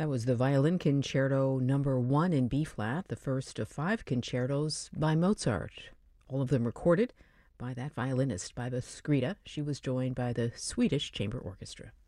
That was the Violin Concerto Number 1 in B flat, the first of 5 concertos by Mozart. All of them recorded by that violinist, by the Scrida. She was joined by the Swedish Chamber Orchestra.